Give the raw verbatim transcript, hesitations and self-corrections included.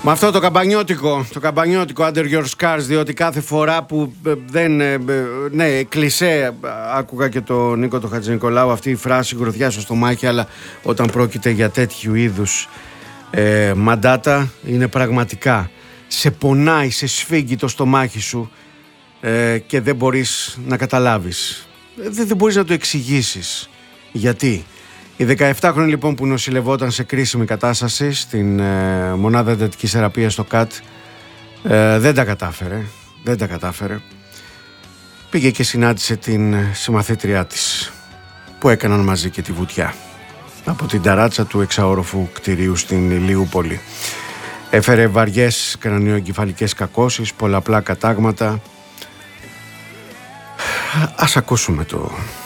Με αυτό το καμπανιώτικο, το καμπανιώτικο Under Your Scars, διότι κάθε φορά που δεν, ναι, κλισέ, άκουγα και τον Νίκο το Χατζηνικολάου αυτή η φράση γροθιά στο στομάχι, αλλά όταν πρόκειται για τέτοιου είδους ε, μαντάτα είναι πραγματικά, σε πονάει, σε σφίγγει το στομάχι σου ε, και δεν μπορείς να καταλάβεις, δεν, δεν μπορείς να το εξηγήσεις γιατί. Η δεκαεφτάχρονη λοιπόν που νοσηλευόταν σε κρίσιμη κατάσταση στην ε, μονάδα εντατικής θεραπείας στο ΚΑΤ ε, δεν τα κατάφερε, δεν τα κατάφερε. Πήγε και συνάντησε την συμμαθήτριά της που έκαναν μαζί και τη βουτιά από την ταράτσα του εξαόροφου κτηρίου στην Ηλιούπολη. Έφερε βαριές κρανιοεγκεφαλικές κακώσεις, πολλαπλά κατάγματα. Ας ακούσουμε το...